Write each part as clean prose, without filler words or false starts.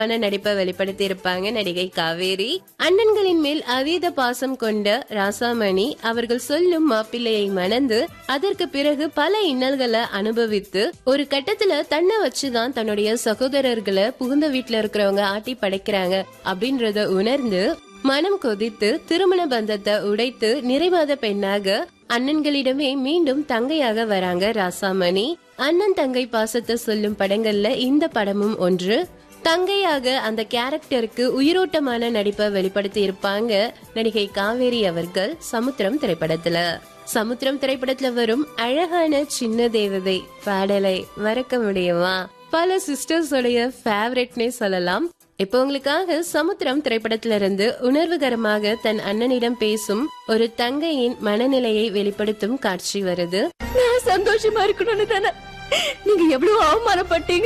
நடிப்பை வெளிப்படுத்தி இருப்பாங்க நடிகை காவேரி. அண்ணன்களின் மேல் அதீத பாசம் கொண்ட ராசாமணி அவர்கள் சொல்லும் மாப்பிள்ளையை மணந்து அதற்கு பிறகு பல இன்னல்களை அனுபவித்து ஒரு கட்டத்துல தன்னை வச்சுதான் தன்னுடைய சகோதரர்களை புகுந்த வீட்டுல இருக்கிறவங்க ஆட்டி படைக்கிறாங்க அப்படின்றத உணர்ந்து மனம் கொதித்து திருமண பந்தத்தை உடைத்து நிறைவாத பெண்ணாக அண்ணன்களிடமே மீண்டும் தங்கையாக வராங்க ராசாமணி. அண்ணன் தங்கை பாசத்தை சொல்லும் படங்கள்ல இந்த படமும் ஒன்று. தங்கையாக அந்த கேரக்டருக்கு உயிரோட்டமான நடிப்பை வெளிப்படுத்தி இருப்பாங்க நடிகை காவேரி அவர்கள் சமுத்திரம் திரைப்படத்துல. சமுத்திரம் திரைப்படத்துல வரும் அழகான சின்ன தேவதை பாடலை மறக்க முடியுமா? பல சிஸ்டர்ஸ் உடைய ஃபேவரட்னே சொல்லலாம். இப்ப உங்களுக்காக சமுத்திரம் திரைப்படத்திலிருந்து உணர்வுகரமாக தன் அண்ணனிடம் பேசும் ஒரு தங்கையின் மனநிலையை வெளிப்படுத்தும் காட்சி வருது. நான் சந்தோஷமா இருக்கணும்னு தானே நீங்க எவ்வளவு அவமானப்பட்டீங்க.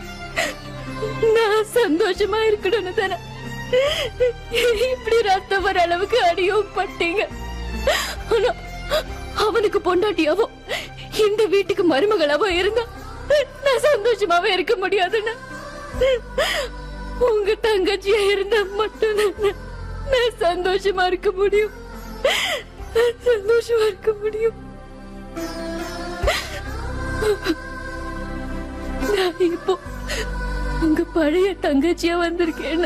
நான் சந்தோஷமா இருக்கணும்னு தானே இப்படி ரத்தம் வர அளவுக்கு அடியும் பட்டீங்க. ஆனா அவனுக்கு பொண்டாட்டியாவோ இந்த வீட்டுக்கு மருமகளாவோ இருந்தா நான் சந்தோஷமாவே இருக்க முடியாதுன்னு உங்க தங்கச்சியா இருந்தா மட்டும் நான் சந்தோஷமா இருக்க முடியும். சந்தோஷமா இருக்க முடியும். நான் இப்போ உங்க பழைய தங்கச்சியா வந்திருக்கேன்.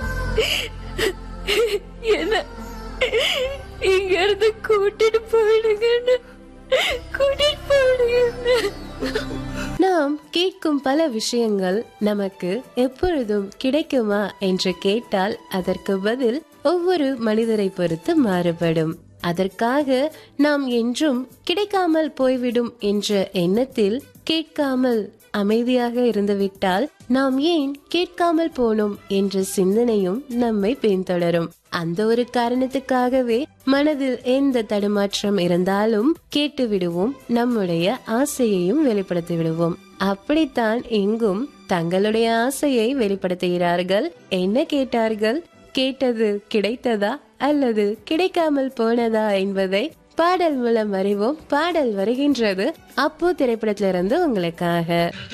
என்ன இங்க இருந்து கூட்டிட்டு போயிடுங்க. கூட்டிட்டு போயிடுங்க. நாம் கேட்கும் பல விஷயங்கள் நமக்கு எப்பொழுதும் கிடைக்குமா என்று கேட்டால் அதற்கு பதில் ஒவ்வொரு மனிதரை பொறுத்து மாறுபடும். அதற்காக நாம் என்றும் கிடைக்காமல் போய்விடும் என்ற எண்ணத்தில் கேட்காமல் அமைதியாக இருந்துவிட்டால் நாம் ஏன் கேட்காமல் போனோம் என்ற சிந்தனையும் நம்மை பின்தொடரும். அந்த ஒரு காரணத்துக்காகவே மனதில் எந்த தடுமாற்றம் இருந்தாலும் கேட்டு விடுவோம், நம்முடைய ஆசையையும் வெளிப்படுத்தி விடுவோம். அப்படித்தான் எங்கும் தங்களுடைய ஆசையை வெளிப்படுத்துகிறார்கள். என்ன கேட்டார்கள்? கேட்டது கிடைத்ததா அல்லது கிடைக்காமல் போனதா என்பதை பாடல் மூலம் அறிவோம். பாடல் வருகின்றது அப்போ திரைப்படத்திலிருந்து உங்களுக்காக.